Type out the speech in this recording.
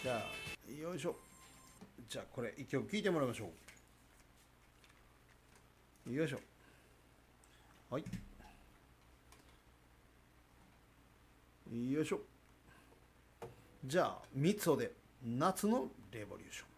じゃあよいしょ。じゃあこれ一曲聴いてもらいましょう。よいしょ。はい、よいしょ。じゃあミツオで夏のレボリューション。